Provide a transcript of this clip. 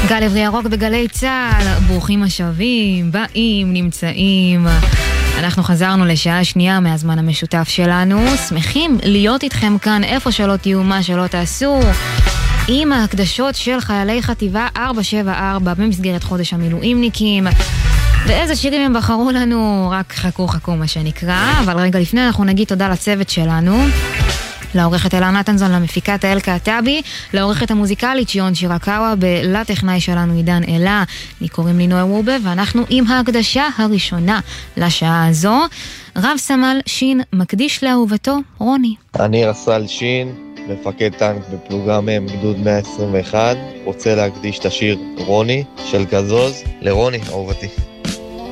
גל עברי ירוק בגלי צהל, ברוכים השבים, באים, נמצאים. אנחנו חזרנו לשעה שנייה מהזמן המשותף שלנו, שמחים להיות איתכם כאן איפה שלא תהיו, מה שלא תעשו, עם ההקדשות של חיילי חטיבה 474 במסגרת חודש המילואימניקים. ואיזה שירים הם בחרו לנו, רק חכו מה שנקרא. אבל רגע לפני אנחנו נגיד תודה לצוות שלנו, לעורכת אלה נתנזון, למפיקת האל קעטבי, לעורכת המוזיקלית שיון שירקאווה, לטכנאי שלנו עידן אלה. לי קוראים לי נועה וובה, ואנחנו עם ההקדשה הראשונה לשעה הזו. רב סמל שין מקדיש לאהובתו רוני. אני רס"ל שין, מפקד טנק בפלוגה מ' גדוד 121, רוצה להקדיש את השיר רוני של גזוז לרוני אהובתי.